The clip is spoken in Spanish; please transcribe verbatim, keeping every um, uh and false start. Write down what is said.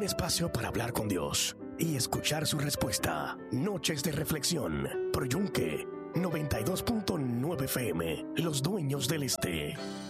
Un espacio para hablar con Dios y escuchar su respuesta. Noches de reflexión. Pro Yunque noventa y dos punto nueve F M. Los dueños del este.